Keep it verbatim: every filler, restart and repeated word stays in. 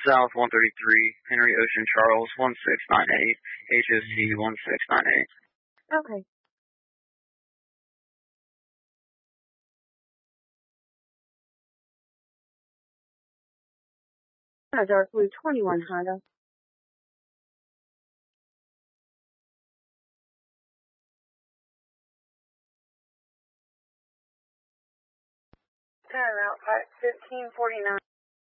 South one thirty-three, Henry Ocean Charles one six nine eight, H O C one six nine eight. Okay. A dark blue twenty-one Honda. Time out, fifteen forty-nine.